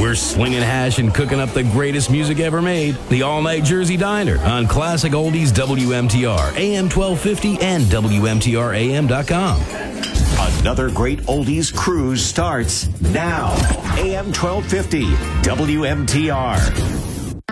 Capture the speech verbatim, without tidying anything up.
We're slinging hash and cooking up the greatest music ever made. The All Night Jersey Diner on Classic Oldies W M T R, A M twelve fifty and W M T R A M dot com. Another great oldies cruise starts now. A M twelve fifty W M T R.